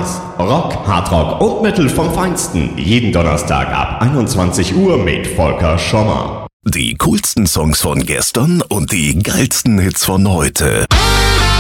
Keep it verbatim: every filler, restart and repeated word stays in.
Nice. Rock, Hardrock und Metal vom Feinsten. Jeden Donnerstag ab einundzwanzig Uhr mit Volker Schommer. Die coolsten Songs von gestern und die geilsten Hits von heute.